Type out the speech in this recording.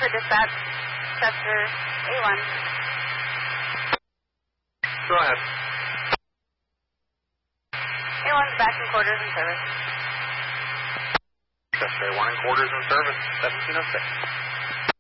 for dispatch, Chester A1. Go ahead. A1's back in quarters in service. Chester A1 in quarters in service, 1706.